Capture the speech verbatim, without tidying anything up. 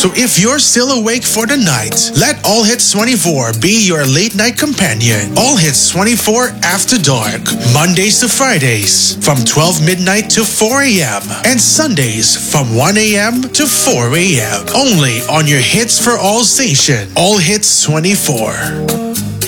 So if you're still awake for the night, let All Hits twenty-four be your late night companion. All Hits twenty-four After Dark, Mondays to Fridays from twelve midnight to four a.m. and Sundays from one a.m. to four a.m. Only on your Hits for All station, All Hits twenty-four.